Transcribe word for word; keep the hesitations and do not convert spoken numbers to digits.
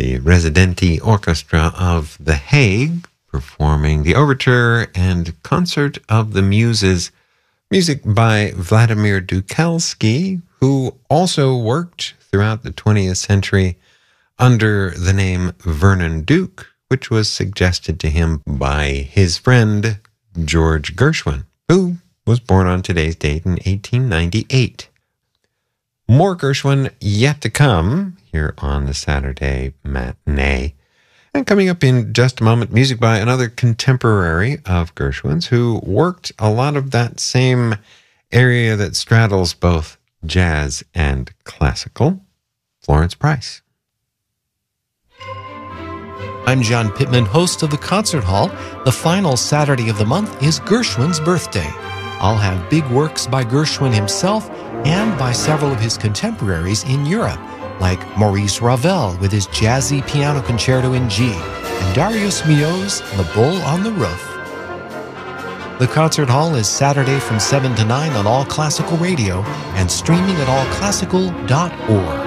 the Residenti Orchestra of The Hague, performing the Overture and Concert of the Muses, music by Vladimir Dukalski, who also worked throughout the twentieth century under the name Vernon Duke, which was suggested to him by his friend George Gershwin, who was born on today's date in eighteen ninety-eight. More Gershwin yet to come here on the Saturday Matinee. And coming up in just a moment, music by another contemporary of Gershwin's who worked a lot of that same area that straddles both jazz and classical, Florence Price. I'm John Pittman, host of The Concert Hall. The final Saturday of the month is Gershwin's birthday. I'll have big works by Gershwin himself and by several of his contemporaries in Europe, like Maurice Ravel with his jazzy piano concerto in G, and Darius Milhaud's The Bull on the Roof. The Concert Hall is Saturday from seven to nine on All Classical Radio and streaming at all classical dot org.